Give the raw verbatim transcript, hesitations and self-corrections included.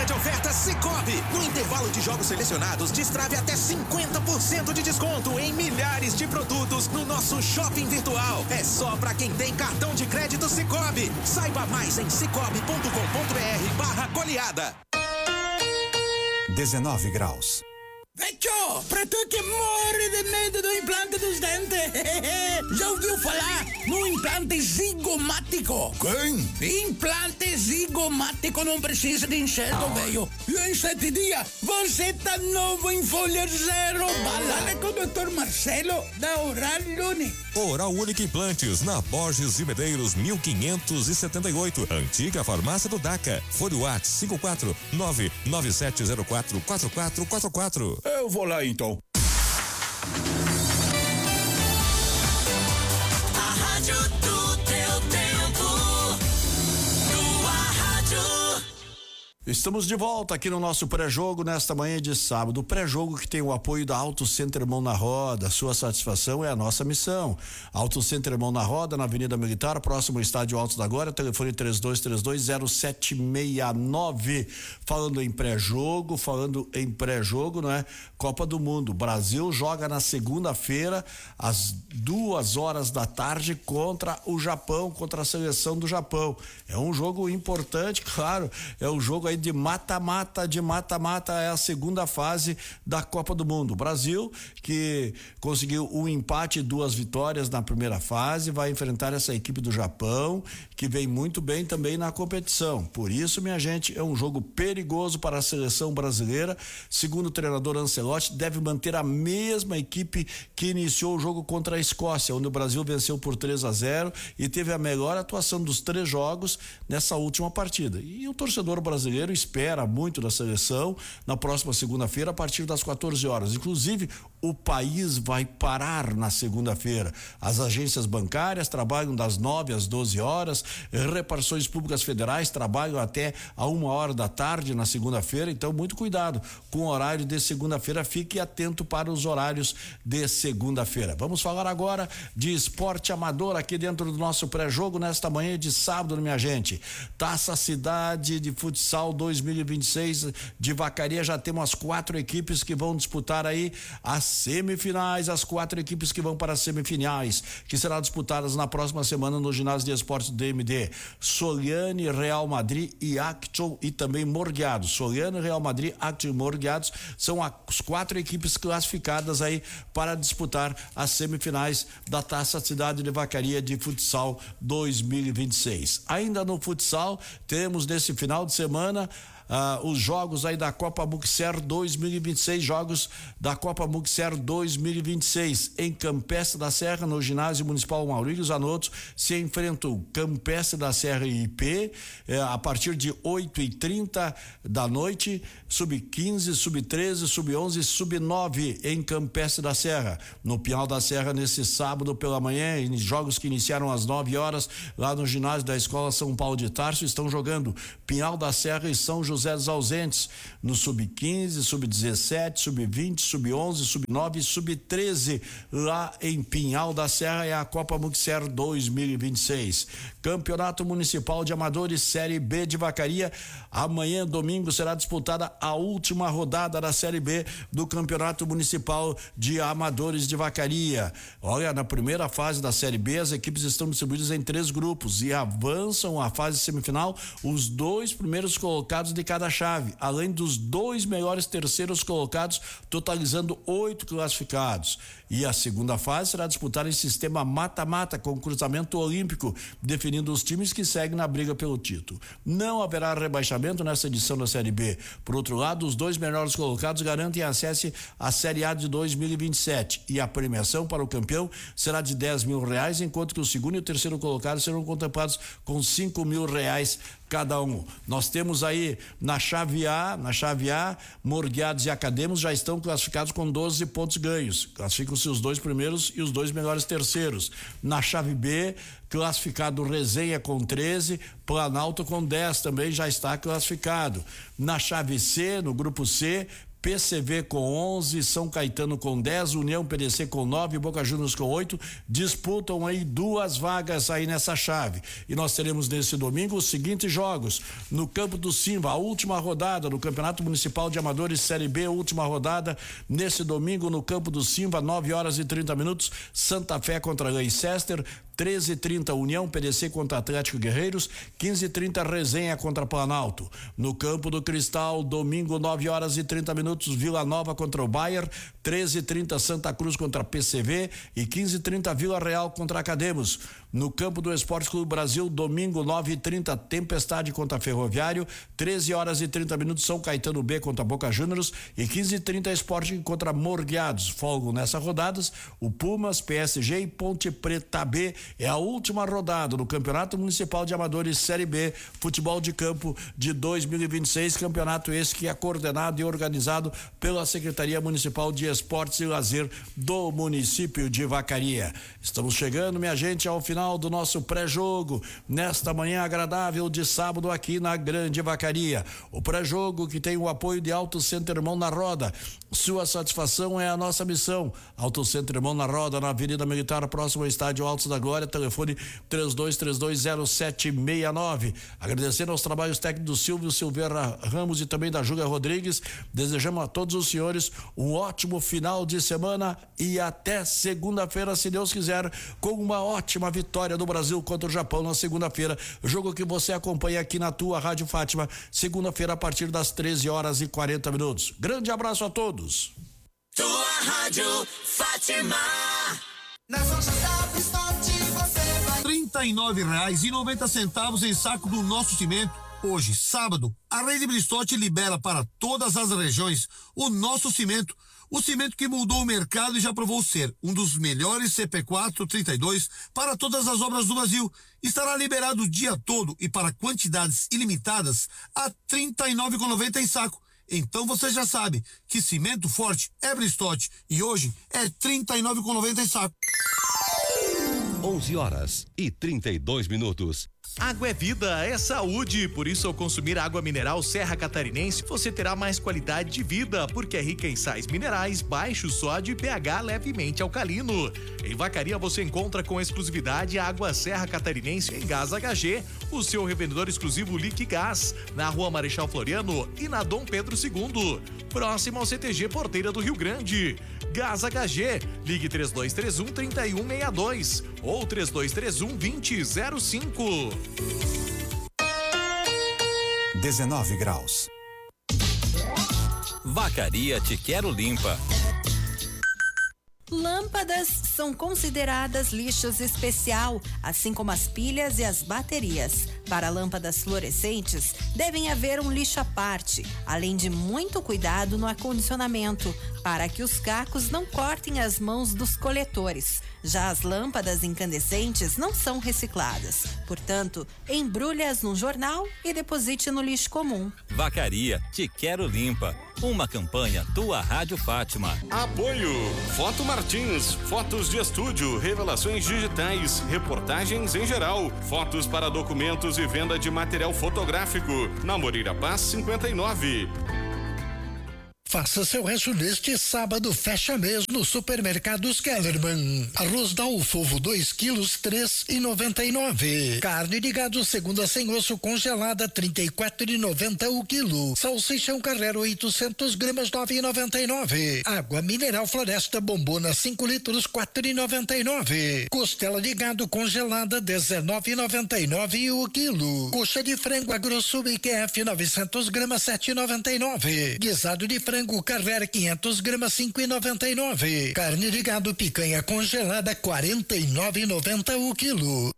de ofertas Sicoob. No intervalo de jogos selecionados, destrave até cinquenta por cento de desconto em milhares de produtos no nosso shopping virtual. É só pra quem tem cartão de crédito Sicoob. Saiba mais em cicobi ponto com ponto br barra goleada. dezenove graus. Vecchio, pra tu que morre de medo do implante dos dentes, já ouviu falar no implante zigomático? Quem? Implante zigomático não precisa de enxerto, velho. E em sete dias, você tá novo em folha zero. Balada com o doutor Marcelo, da Oral Unique. Oral Unique Implantes, na Borges de Medeiros, mil quinhentos e setenta e oito. Antiga farmácia do Daca. Fone Whats cinco quatro nove nove sete zero quatro quatro quatro quatro quatro. Eu vou lá então. A rádio do teu tempo. Tua rádio. Estamos de volta aqui no nosso pré-jogo nesta manhã de sábado. O pré-jogo que tem o apoio da Auto Center Mão na Roda. Sua satisfação é a nossa missão. Auto Center Mão na Roda, na Avenida Militar, próximo ao Estádio Altos da Glória, telefone três dois três dois zero sete seis nove. Falando em pré-jogo, falando em pré-jogo, não é? Copa do Mundo. O Brasil joga na segunda-feira, às duas horas da tarde, contra o Japão, contra a seleção do Japão. É um jogo importante, claro. É um jogo aí de mata-mata, de mata-mata, é a segunda fase da Copa do Mundo. O Brasil, que conseguiu um empate e duas vitórias na primeira fase, vai enfrentar essa equipe do Japão, que vem muito bem também na competição. Por isso, minha gente, é um jogo perigoso para a seleção brasileira. Segundo o treinador Ancelotti, deve manter a mesma equipe que iniciou o jogo contra a Escócia, onde o Brasil venceu por três a zero e teve a melhor atuação dos três jogos nessa última partida. E o torcedor brasileiro espera muito da seleção na próxima segunda-feira a partir das quatorze horas. Inclusive, o país vai parar na segunda-feira. As agências bancárias trabalham das nove às doze horas, repartições públicas federais trabalham até a uma hora da tarde na segunda-feira, então muito cuidado com o horário de segunda-feira, fique atento para os horários de segunda-feira. Vamos falar agora de esporte amador aqui dentro do nosso pré-jogo nesta manhã de sábado, minha gente. Taça Cidade de Futsal dois mil e vinte e seis de Vacaria, já temos as quatro equipes que vão disputar aí as semifinais, as quatro equipes que vão para as semifinais, que serão disputadas na próxima semana no ginásio de esportes do D M D. Soliane, Real Madrid e Acton e também Morgueados. Soliane, Real Madrid, Acton e Morgueados são as quatro equipes classificadas aí para disputar as semifinais da Taça Cidade de Vacaria de Futsal dois mil e vinte e seis. Ainda no futsal, temos nesse final de semana Ah, os jogos aí da Copa Muxer dois mil e vinte e seis, jogos da Copa Muxer dois mil e vinte e seis em Campestre da Serra, no ginásio municipal Maurílio Zanotto, se enfrentam Campestre da Serra e I P eh, a partir de oito e trinta da noite, sub quinze, sub treze, sub onze, sub nove em Campestre da Serra. No Pinhal da Serra, nesse sábado pela manhã, em jogos que iniciaram às nove horas, lá no ginásio da Escola São Paulo de Tarso, estão jogando Pinhal da Serra e São José dos Ausentes, no sub quinze, sub dezessete, sub vinte, sub onze, sub nove e sub treze, lá em Pinhal da Serra, é a Copa Muxer dois mil e vinte e seis. Campeonato Municipal de Amadores Série B de Vacaria, amanhã, domingo, será disputada a última rodada da Série B do Campeonato Municipal de Amadores de Vacaria. Olha, na primeira fase da Série B, as equipes estão distribuídas em três grupos e avançam à fase semifinal os dois primeiros colocados de cada chave, além dos dois melhores terceiros colocados, totalizando oito classificados. E a segunda fase será disputada em sistema mata-mata, com cruzamento olímpico, definindo os times que seguem na briga pelo título. Não haverá rebaixamento nessa edição da Série B. Por outro lado, os dois melhores colocados garantem acesso à Série A de dois mil e vinte e sete e a premiação para o campeão será de dez mil reais, enquanto que o segundo e o terceiro colocado serão contemplados com cinco mil reais cada um. Nós temos aí na chave A, na chave A, Morgueados e Acadêmicos já estão classificados com doze pontos ganhos. Classificam-se os dois primeiros e os dois melhores terceiros. Na chave B, classificado Resenha com treze, Planalto com dez também já está classificado. Na chave C, no grupo C, P C V com onze, São Caetano com dez, União P D C com nove, Boca Juniors com oito, disputam aí duas vagas aí nessa chave. E nós teremos nesse domingo os seguintes jogos: no campo do Simba, a última rodada do Campeonato Municipal de Amadores Série B, última rodada nesse domingo no campo do Simba, nove horas e trinta minutos, Santa Fé contra Leicester, treze e trinta União P D C contra Atlético Guerreiros, quinze e trinta Resenha contra Planalto. No campo do Cristal, domingo, nove horas e trinta minutos, Vila Nova contra o Bayer, treze e trinta Santa Cruz contra P C V e quinze e trinta Vila Real contra Academos. No campo do Esporte Clube Brasil, domingo, nove e trinta Tempestade contra Ferroviário, treze horas e trinta minutos, São Caetano B contra Boca Juniors e quinze e trinta Esporte contra Morgueados. Folgam nessas rodadas o Pumas, P S G e Ponte Preta B. É a última rodada do Campeonato Municipal de Amadores Série B, futebol de campo de dois mil e vinte e seis, campeonato esse que é coordenado e organizado pela Secretaria Municipal de Esportes e Lazer do município de Vacaria. Estamos chegando, minha gente, ao final do nosso pré-jogo, nesta manhã agradável de sábado aqui na Grande Vacaria. O pré-jogo que tem o apoio de Auto Center Mão na Roda. Sua satisfação é a nossa missão. Auto Center Mão na Roda, na Avenida Militar, próximo ao Estádio Altos da Glória, telefone três dois três dois zero sete seis nove. Agradecendo aos trabalhos técnicos do Silvio Silveira Ramos e também da Júlia Rodrigues. Desejamos a todos os senhores um ótimo final de semana e até segunda-feira, se Deus quiser, com uma ótima vitória do Brasil contra o Japão na segunda-feira. Jogo que você acompanha aqui na tua Rádio Fátima, segunda-feira a partir das treze horas e quarenta minutos. Grande abraço a todos. Tua Rádio Fátima. Nas lojas da Bristote você vai trinta e nove reais e noventa centavos em saco do nosso cimento. Hoje, sábado, a Rede Bristote libera para todas as regiões o nosso cimento. O cimento que mudou o mercado e já provou ser um dos melhores C P quatro trinta e dois para todas as obras do Brasil. Estará liberado o dia todo e para quantidades ilimitadas a trinta e nove reais e noventa centavos em saco. Então você já sabe que cimento forte é Bristote e hoje é trinta e nove reais e noventa centavos em saco. onze horas e trinta e dois minutos. Água é vida, é saúde, por isso ao consumir água mineral Serra Catarinense, você terá mais qualidade de vida, porque é rica em sais minerais, baixo sódio e pH levemente alcalino. Em Vacaria você encontra com exclusividade a água Serra Catarinense em Gás H G, o seu revendedor exclusivo Liquigás, na Rua Marechal Floriano e na Dom Pedro segundo, próximo ao C T G Porteira do Rio Grande. Gás H G, ligue três dois três um, três um seis dois ou três dois três um, vinte zero cinco. dezenove graus. Vacaria Te Quero Limpa. Lâmpadas são consideradas lixos especial, assim como as pilhas e as baterias. Para lâmpadas fluorescentes, devem haver um lixo à parte, além de muito cuidado no acondicionamento, para que os cacos não cortem as mãos dos coletores. Já as lâmpadas incandescentes não são recicladas. Portanto, embrulhe-as num jornal e deposite no lixo comum. Vacaria Te Quero Limpa. Uma campanha Tua Rádio Fátima. Apoio Foto Martins, fotos de estúdio, revelações digitais, reportagens em geral, fotos para documentos e venda de material fotográfico. Na Moreira Paz cinquenta e nove. Faça seu resto neste sábado, fecha mês no Supermercados Kellerman. Arroz Dalfovo dois quilos, três e noventa e nove. Carne de gado segunda sem osso congelada, trinta e quatro e noventa o quilo. Salsichão Carrero oitocentos gramas, nove e noventa e nove. Água mineral Floresta Bombona cinco litros, quatro e noventa e nove. Costela de gado congelada, dezenove e noventa e nove o quilo. Coxa de frango AgroSub I Q F novecentos gramas, sete e noventa e nove. Guisado de frango Carrera quinhentos gramas, cinco e noventa e nove. Carne de gado picanha congelada, quarenta e nove e noventa o quilo.